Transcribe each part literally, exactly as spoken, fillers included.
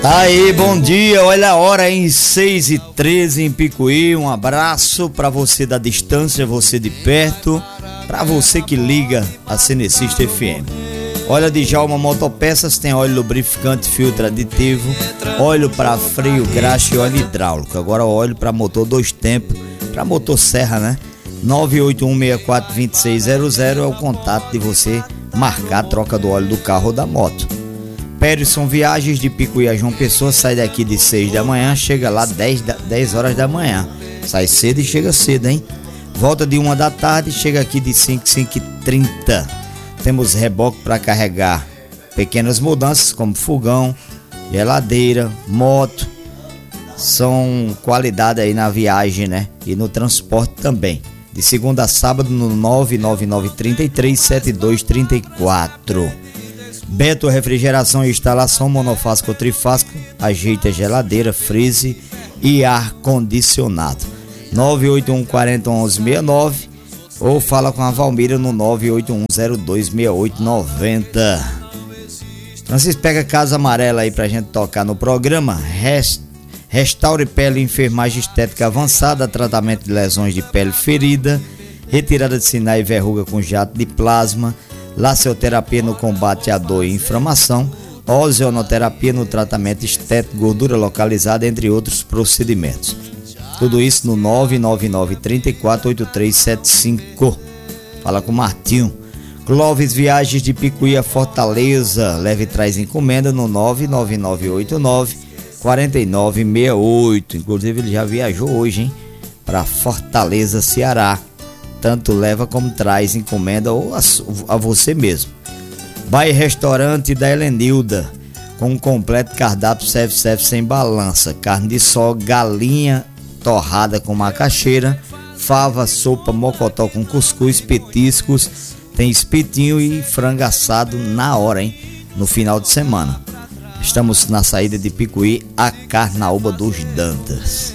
Tá aí, bom dia, olha a hora em seis e treze em Picuí. Um abraço pra você da distância, você de perto, pra você que liga a Cenecista F M. Olha, Djalma Motopeças tem óleo lubrificante, filtro aditivo, óleo para freio, graxa e óleo hidráulico. Agora óleo para motor dois tempos, para motosserra, né? nove oito um seis quatro dois seis zero zero é o contato de você marcar a troca do óleo do carro ou da moto. Perisson Viagens de Picuí a João Pessoa, sai daqui de seis da manhã, chega lá dez horas da manhã. Sai cedo e chega cedo, hein? Volta de uma da tarde, chega aqui de cinco, cinco e trinta. Temos reboque para carregar pequenas mudanças como fogão, geladeira, moto. São qualidade aí na viagem, né? E no transporte também. De segunda a sábado no nove nove nove três três sete dois três quatro. Beto Refrigeração e Instalação monofásico ou trifásico, ajeita geladeira, freezer e ar condicionado. nove oito um quatro zero um um seis nove ou fala com a Valmira no nove oito um zero dois seis oito nove zero. Francisco, pega Casa Amarela aí pra gente tocar no programa. Rest, restaure pele e enfermagem estética avançada, tratamento de lesões de pele ferida, retirada de sinais e verruga com jato de plasma, laceoterapia no combate à dor e inflamação, ozonoterapia no tratamento estético, gordura localizada, entre outros procedimentos. Tudo isso no nove nove nove três quatro oito três sete cinco. Fala com o Martinho. Clóvis Viagens de Picuí a Fortaleza, leve e traz encomenda no nove nove nove oito nove quatro nove seis oito. Inclusive ele já viajou hoje, hein, para Fortaleza, Ceará. Tanto leva como traz encomenda ou a, a você mesmo. Bahia Restaurante da Helenilda, com um completo cardápio self-service sem balança, carne de sol, galinha torrada com macaxeira, fava, sopa, mocotó com cuscuz, petiscos, tem espetinho e frango assado na hora, hein? No final de semana. Estamos na saída de Picuí, a Carnaúba dos Dantas.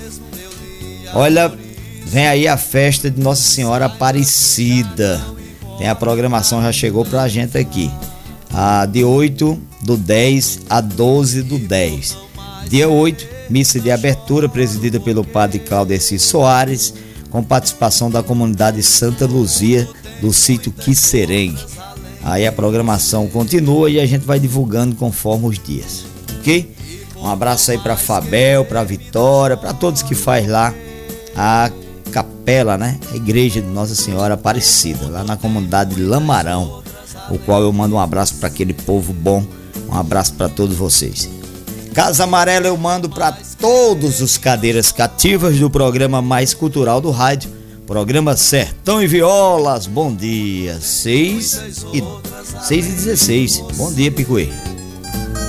Olha, vem aí a festa de Nossa Senhora Aparecida. Tem a programação, já chegou pra gente aqui. Ah, de oito do dez a doze do dez. Dia oito, missa de abertura presidida pelo padre Claudeci Soares, com participação da comunidade Santa Luzia do sítio Quisserengue. Aí a programação continua e a gente vai divulgando conforme os dias, ok? Um abraço aí pra Fabel, pra Vitória, pra todos que faz lá a capela, né? A igreja de Nossa Senhora Aparecida, lá na comunidade de Lamarão, o qual eu mando um abraço para aquele povo bom. Um abraço para todos vocês. Casa Amarela eu mando para todos os cadeiras cativas do programa mais cultural do rádio, programa Sertão e Violas. Bom dia, seis e dezesseis. Bom dia, Picuí.